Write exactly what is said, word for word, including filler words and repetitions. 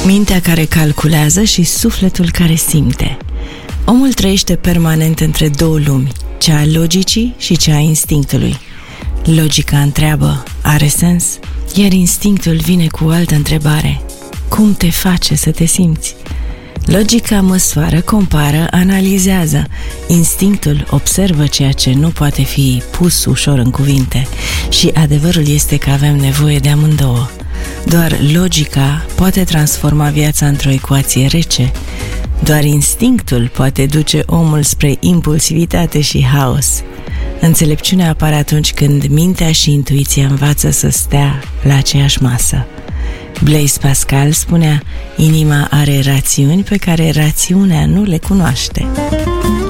Mintea care calculează și sufletul care simte. Omul trăiește permanent între două lumi, cea a logicii și cea a instinctului. Logica întreabă, are sens? Iar instinctul vine cu o altă întrebare, cum te face să te simți? Logica măsoară, compară, analizează. Instinctul observă ceea ce nu poate fi pus ușor în cuvinte. Și adevărul este că avem nevoie de amândouă. Doar logica poate transforma viața într-o ecuație rece. Doar instinctul poate duce omul spre impulsivitate și haos. Înțelepciunea apare atunci când mintea și intuiția învață să stea la aceeași masă. Blaise Pascal spunea, inima are rațiuni pe care rațiunea nu le cunoaște.